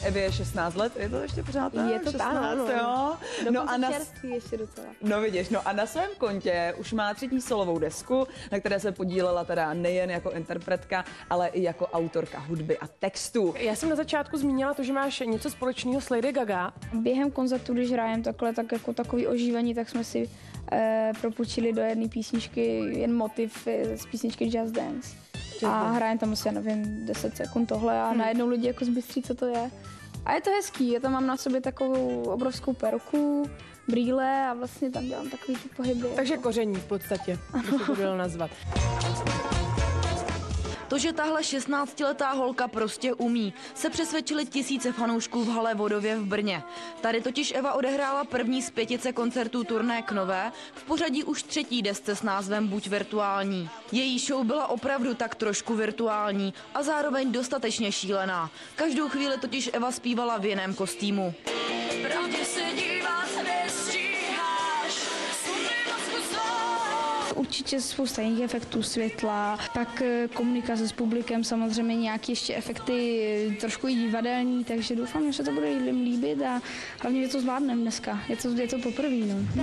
Evě je 16 let, je to ještě pořád tak? Je to 16, tak, jo. No a ještě docela. No vidíš, no a na svém kontě už má 3. solovou desku, na které se podílela teda nejen jako interpretka, ale i jako autorka hudby a textů. Já jsem na začátku zmínila to, že máš něco společného s Lady Gaga. Během koncertu, když hrajem takhle, tak jako takový ožívení, tak jsme si propůjčili do jedné písničky jen motiv z písničky Just Dance. A hrajeme tam asi, nevím, 10 sekund tohle a najednou lidi jako zbystří, co to je. A je to hezký, já tam mám na sobě takovou obrovskou peruku, brýle a vlastně tam dělám takový ty pohyby. Takže koření v podstatě, by se to dalo nazvat. To, že tahle 16letá holka prostě umí, se přesvědčili tisíce fanoušků v hale Vodově v Brně. Tady totiž Eva odehrála první z 5 koncertů turné k nové, v pořadí už 3. desce s názvem Buď virtuální. Její show byla opravdu tak trošku virtuální a zároveň dostatečně šílená. Každou chvíli totiž Eva zpívala v jiném kostýmu. Pravdě se dívat nestíháš, určitě spousta jiných efektů světla, pak komunikace s publikem, samozřejmě nějaké ještě efekty trošku i divadelní, takže doufám, že se to bude lidem líbit a hlavně, že to zvládneme dneska. Je to poprvé. No.